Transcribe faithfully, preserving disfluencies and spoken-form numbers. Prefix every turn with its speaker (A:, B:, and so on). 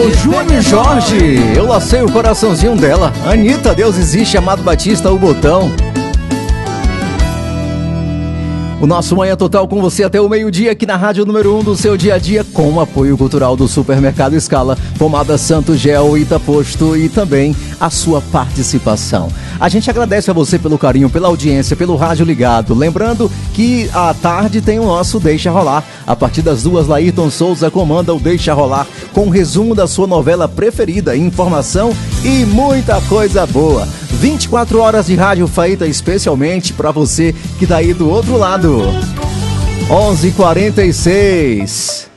A: Júnior Jorge, eu lacei o coraçãozinho dela. Anitta, Deus existe, Amado Batista, o botão. O nosso Manhã Total com você até o meio-dia aqui na Rádio Número um do seu dia a dia, com o apoio cultural do Supermercado Escala, Pomada Santo Gel, Itaposto e também a sua participação. A gente agradece a você pelo carinho, pela audiência, pelo rádio ligado. Lembrando que à tarde tem o nosso Deixa Rolar. A partir das duas, Laírton Souza comanda o Deixa Rolar com um resumo da sua novela preferida, informação e muita coisa boa. vinte e quatro horas de rádio feita especialmente para você que tá aí do outro lado. onze e quarenta e seis.